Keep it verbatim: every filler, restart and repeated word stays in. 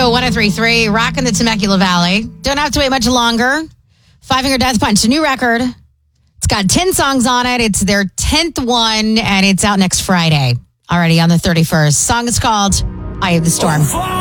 one oh three point three, rocking the Temecula Valley. Don't have to wait much longer. Five Finger Death Punch, a new record. It's got ten songs on it. It's their tenth one, and it's out next Friday, already on the thirty-first. Song is called Eye of the Storm.